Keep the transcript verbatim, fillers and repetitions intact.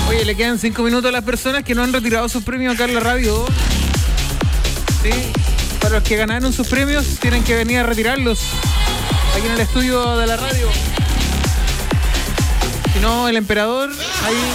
Oye, le quedan cinco minutos a las personas que no han retirado sus premios acá en la radio. Sí, para los que ganaron sus premios tienen que venir a retirarlos aquí en el estudio de la radio. Si no, el emperador ahí